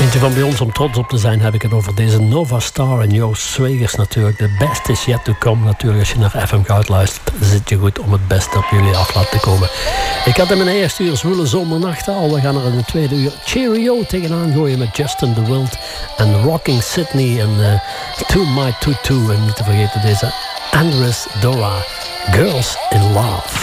Eentje van bij ons om trots op te zijn heb ik het over deze Nova Star en Joost Zwegers natuurlijk. The best is yet to come natuurlijk. Als je naar FM Goud luistert, zit je goed om het beste op jullie af laten komen. Ik had in mijn eerste uur zwoele zomernachten al. We gaan er in de tweede uur Cheerio tegenaan gooien met Justin the Wild en Rocking Sydney en To My Tutu. En niet te vergeten deze Andres Dora, Girls in Love.